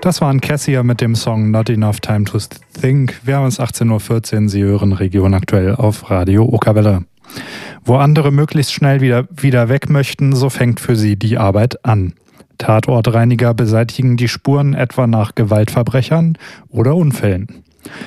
Das waren Cassia mit dem Song Not Enough Time to Think. Wir haben es 18.14 Uhr. Sie hören Region aktuell auf Radio Okawelle. Wo andere möglichst schnell wieder weg möchten, so fängt für sie die Arbeit an. Tatortreiniger beseitigen die Spuren etwa nach Gewaltverbrechern oder Unfällen.